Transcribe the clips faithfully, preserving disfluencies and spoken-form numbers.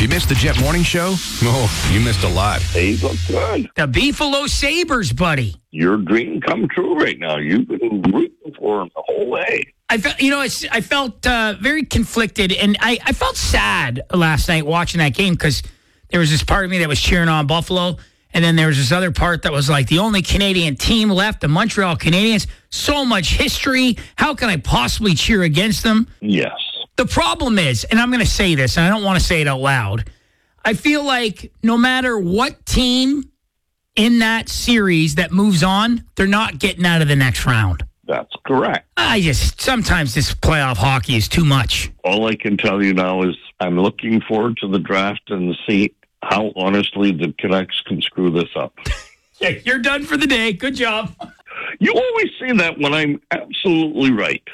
you missed the Jet Morning Show, oh, you missed a lot. They look good. The Beefalo Sabres, buddy. Your dream come true right now. You've been rooting for them the whole way. I felt, you know, it's, I felt uh, very conflicted, and I, I felt sad last night watching that game because there was this part of me that was cheering on Buffalo, and then there was this other part that was like the only Canadian team left, the Montreal Canadiens. So much history. How can I possibly cheer against them? Yes. The problem is, and I'm going to say this, and I don't want to say it out loud, I feel like no matter what team in that series that moves on, they're not getting out of the next round. That's correct. I just, sometimes this playoff hockey is too much. All I can tell you now is I'm looking forward to the draft and see how honestly the Canucks can screw this up. Yeah, you're done for the day. Good job. You always say that when I'm absolutely right.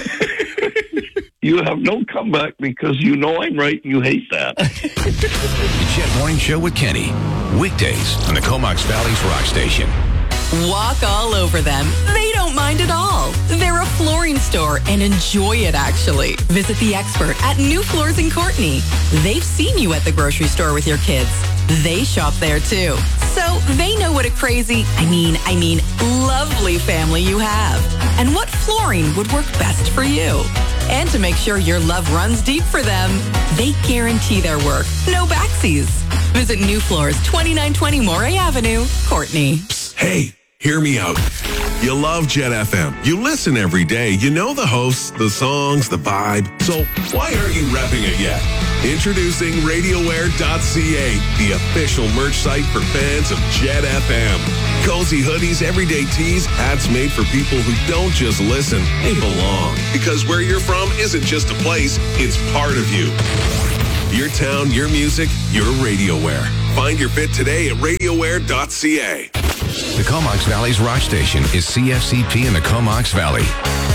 You have no comeback because you know I'm right and you hate that. The Jet Morning Show with Kenny. Weekdays on the Comox Valley's Rock Station. Walk all over them. They don't mind at all. They're a flooring store and enjoy it, actually. Visit the expert at New Floors in Courtney. They've seen you at the grocery store with your kids. They shop there, too. So they know what a crazy, I mean, I mean, lovely family you have. And what flooring would work best for you. And to make sure your love runs deep for them, they guarantee their work. No backsies. Visit New Floors, twenty-nine twenty Moray Avenue, Courtney. Hey, hear me out. You love Jet F M. You listen every day. You know the hosts, the songs, the vibe. So why aren't you repping it yet? Introducing RadioWare dot C A, the official merch site for fans of Jet F M. Cozy hoodies, everyday tees, hats made for people who don't just listen, they belong. Because where you're from isn't just a place, it's part of you. Your town, your music, your RadioWare. Find your fit today at RadioWare dot C A. The Comox Valley's Rock Station is C F C P in the Comox Valley.